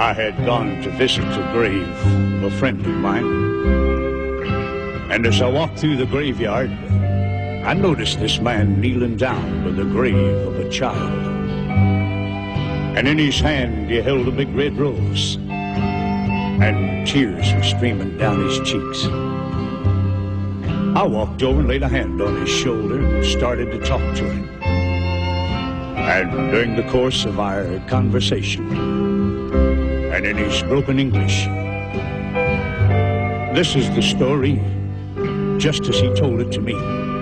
I had gone to visit the grave of a friend of mine. And as I walked through the graveyard, I noticed this man kneeling down by the grave of a child. And in his hand he held a big red rose, and tears were streaming down his cheeks. I walked over and laid a hand on his shoulder and started to talk to him. And during the course of our conversation, and in his broken English, this is the story just as he told it to me.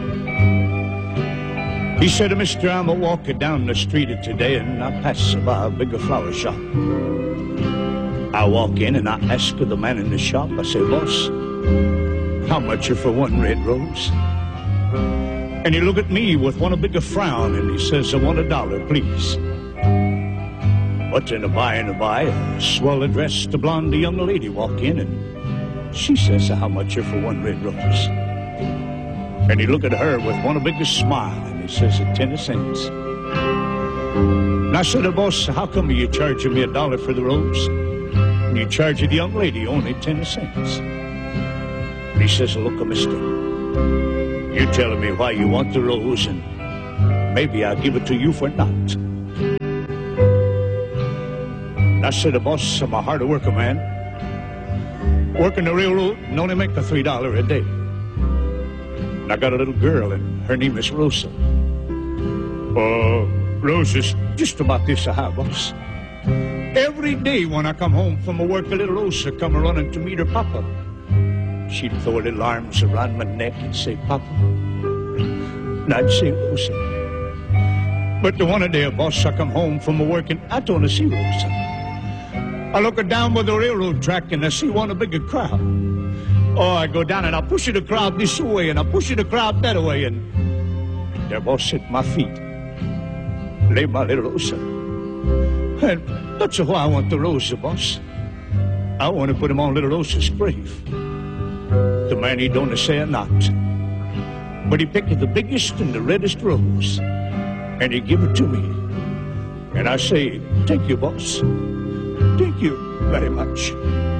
He said, "Mister, I'm a walking down the street today and I pass by a bigger flower shop. I walk in and I ask the man in the shop, I say, 'Boss, how much are for one red rose?' And he looked at me with one a bigger frown and he says, 'I want $1, please.' But in a by, a swell-dressed blonde young lady walk in and she says, 'How much are for one red rose?' And he looked at her with one a bigger smile and he says, 10 cents. And I said, 'Boss, how come you charging me $1 for the rose? And you charge the young lady only 10 cents. And he says, 'Look, mister, you telling me why you want the rose and maybe I'll give it to you for not.' And I said, 'Boss, I'm a hard worker man. Working the railroad and only make a $3 a day. And I got a little girl and her name is Rosa. Rosa's just about this high, boss. Every day when I come home from work, a little Rosa come running to meet her papa. She'd throw her little arms around my neck and say, 'Papa.' And I'd say, 'Rosa.' But the one day, boss, I come home from work and I don't see Rosa. I look down by the railroad track and I see one a bigger crowd. Oh, I go down and I push the crowd this way and I push the crowd that way, and there, boss, at my feet lay my little Rosa. And that's why I want the Rosa, boss. I want to put him on little Rosa's grave. The man, he don't say a not, but he picked the biggest and the reddest rose and he give it to me. And I say, 'Thank you, boss. Thank you very much.'"